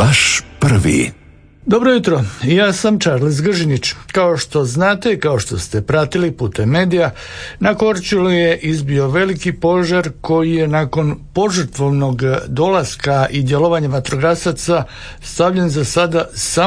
Vaš prvi. Dobro jutro, ja sam Charles Gržinić. Kao što znate, kao što ste pratili putem medija, na Korčuli je izbio veliki požar koji je nakon požrtvovnog dolaska i djelovanja vatrogasaca stavljen za sada samo